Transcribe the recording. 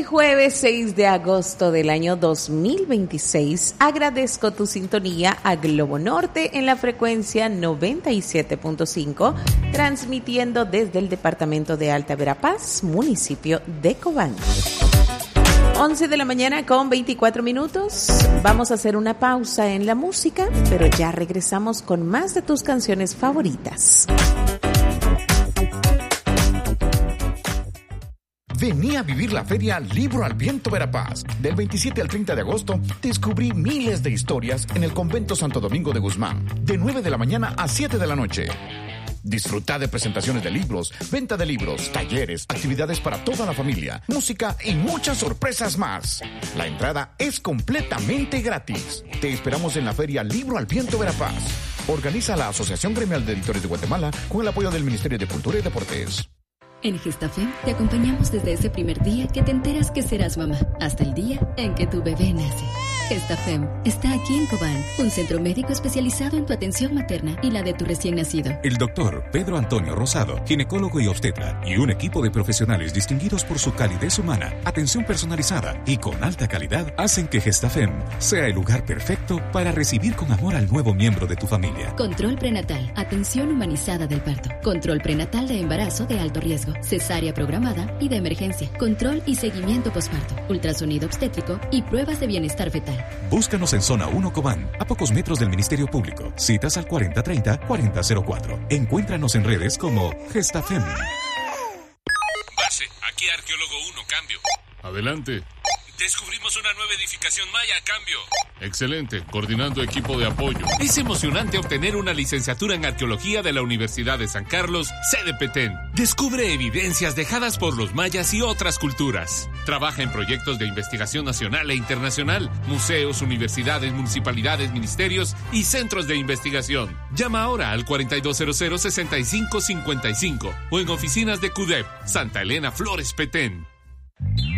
jueves 6 de agosto del año 2026. Agradezco tu sintonía a Globo Norte en la frecuencia 97.5, transmitiendo desde el departamento de Alta Verapaz, municipio de Cobán. 11 de la mañana con 24 minutos. Vamos a hacer una pausa en la música, pero ya regresamos con más de tus canciones favoritas. Vení a vivir la feria Libro al Viento Verapaz. Del 27 al 30 de agosto, descubrí miles de historias en el Convento Santo Domingo de Guzmán, de 9 de la mañana a 7 de la noche. Disfruta de presentaciones de libros, venta de libros, talleres, actividades para toda la familia, música y muchas sorpresas más. La entrada es completamente gratis. Te esperamos en la feria Libro al Viento Verapaz. Organiza la Asociación Gremial de Editores de Guatemala con el apoyo del Ministerio de Cultura y Deportes. En Gestafem te acompañamos desde ese primer día que te enteras que serás mamá, hasta el día en que tu bebé nace. Gestafem está aquí en Cobán, un centro médico especializado en tu atención materna y la de tu recién nacido. El doctor Pedro Antonio Rosado, ginecólogo y obstetra, y un equipo de profesionales distinguidos por su calidez humana, atención personalizada y con alta calidad, hacen que Gestafem sea el lugar perfecto para recibir con amor al nuevo miembro de tu familia. Control prenatal, atención humanizada del parto, control prenatal de embarazo de alto riesgo, cesárea programada y de emergencia, control y seguimiento posparto, ultrasonido obstétrico y pruebas de bienestar fetal. Búscanos en Zona 1 Cobán, a pocos metros del Ministerio Público. Citas al 4030-4004. Encuéntranos en redes como Gestafem. Base, aquí Arqueólogo 1, cambio. Adelante. Descubrimos una nueva edificación maya, cambio. Excelente, coordinando equipo de apoyo. Es emocionante obtener una licenciatura en arqueología de la Universidad de San Carlos, sede Petén. Descubre evidencias dejadas por los mayas y otras culturas. Trabaja en proyectos de investigación nacional e internacional, museos, universidades, municipalidades, ministerios y centros de investigación. Llama ahora al 4200-6555 o en oficinas de CUDEP, Santa Elena Flores Petén.